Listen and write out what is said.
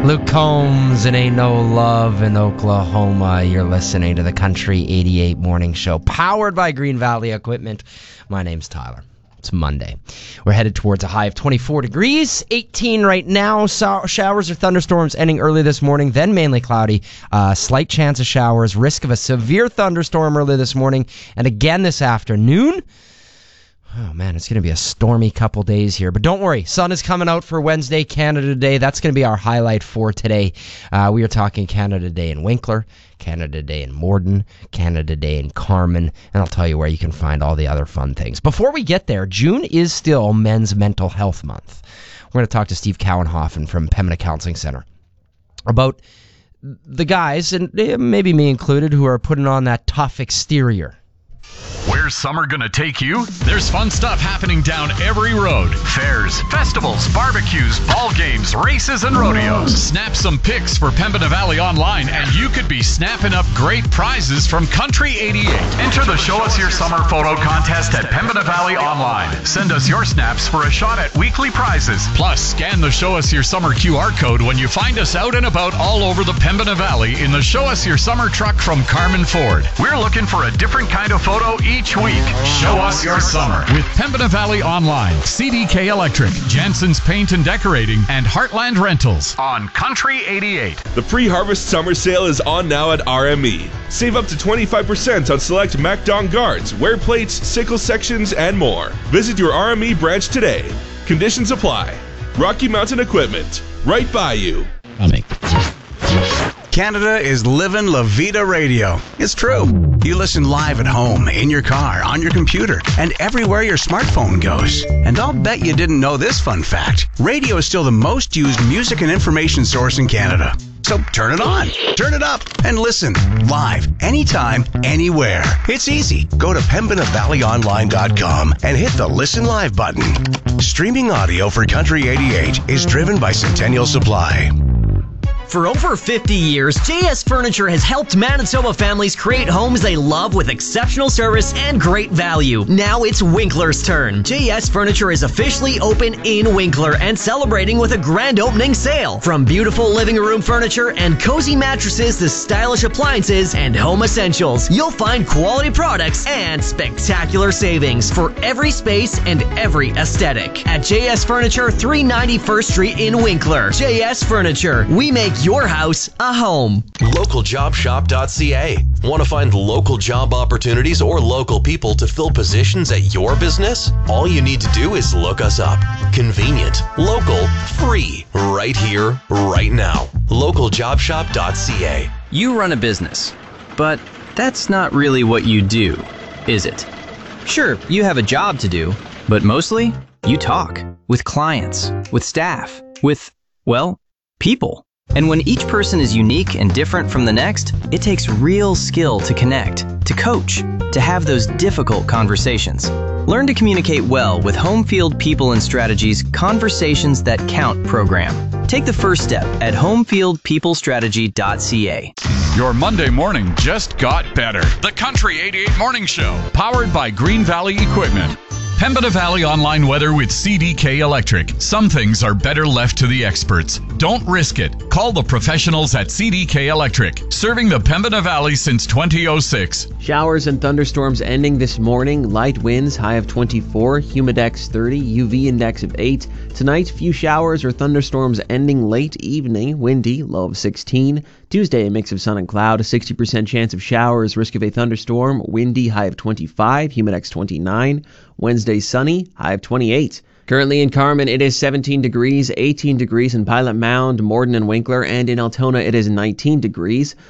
Luke Combs and Ain't No Love in Oklahoma. You're listening to the Country 88 Morning Show, powered by Green Valley Equipment. My name's Tyler. It's Monday. We're headed towards a high of 24 degrees, 18 right now. Showers or thunderstorms ending early this morning, then mainly cloudy. Slight chance of showers, risk of a severe thunderstorm early this morning, and again this afternoon. Oh, man, it's going to be a stormy couple days here. But don't worry, sun is coming out for Wednesday, Canada Day. That's going to be our highlight for today. We are talking Canada Day in Winkler, Canada Day in Morden, Canada Day in Carman, and I'll tell you where you can find all the other fun things. Before we get there, June is still Men's Mental Health Month. We're going to talk to Steve Cowenhofen from Pembina Counseling Center about the guys, and maybe me included, who are putting on that tough exterior. Where's summer gonna take you? There's fun stuff happening down every road. Fairs, festivals, barbecues, ball games, races, and rodeos. Snap some pics for Pembina Valley Online, and you could be snapping up great prizes from Country 88. Enter the Show Us Your Summer photo contest at Pembina Valley Online. Send us your snaps for a shot at weekly prizes. Plus, scan the Show Us Your Summer QR code when you find us out and about all over the Pembina Valley in the Show Us Your Summer truck from Carman Ford. We're looking for a different kind of photo each week. Show us your summer with Pembina Valley Online, CDK Electric, Jansen's Paint and Decorating, and Heartland Rentals on Country 88. The pre-harvest summer sale is on now at RME. Save up to 25% on select MacDon guards, wear plates, sickle sections, and more. Visit your RME branch today. Conditions apply. Rocky Mountain Equipment, right by you. Canada is living La Vida Radio. It's true. You listen live at home, in your car, on your computer, and everywhere your smartphone goes. And I'll bet you didn't know this fun fact. Radio is still the most used music and information source in Canada. So turn it on, turn it up, and listen live, anytime, anywhere. It's easy. Go to PembinaValleyOnline.com and hit the Listen Live button. Streaming audio for Country 88 is driven by Centennial Supply. For over 50 years, JS Furniture has helped Manitoba families create homes they love with exceptional service and great value. Now it's Winkler's turn. JS Furniture is officially open in Winkler and celebrating with a grand opening sale. From beautiful living room furniture and cozy mattresses to stylish appliances and home essentials, you'll find quality products and spectacular savings for every space and every aesthetic. At JS Furniture, 390 First Street in Winkler. JS Furniture, we make your house a home. LocalJobShop.ca. Want to find local job opportunities or local people to fill positions at your business? All you need to do is look us up. Convenient, local, free, right here, right now. LocalJobShop.ca. You run a business, but that's not really what you do, is it? Sure, you have a job to do, but mostly you talk with clients, with staff, with, well, people. And when each person is unique and different from the next, it takes real skill to connect, to coach, to have those difficult conversations. Learn to communicate well with Homefield People and Strategies Conversations That Count program. Take the first step at homefieldpeoplestrategy.ca. Your Monday morning just got better. The Country 88 Morning Show, powered by Green Valley Equipment. Pembina Valley Online weather with CDK Electric. Some things are better left to the experts. Don't risk it. Call the professionals at CDK Electric, serving the Pembina Valley since 2006. Showers and thunderstorms ending this morning. Light winds, high of 24, humidex 30, UV index of 8. Tonight, few showers or thunderstorms ending late evening. Windy, low of 16. Tuesday, a mix of sun and cloud, a 60% chance of showers, risk of a thunderstorm. Windy, high of 25, humidex 29. Wednesday, sunny, high of 28. Currently in Carman, it is 17 degrees, 18 degrees in Pilot Mound, Morden and Winkler, and in Altona, it is 19 degrees.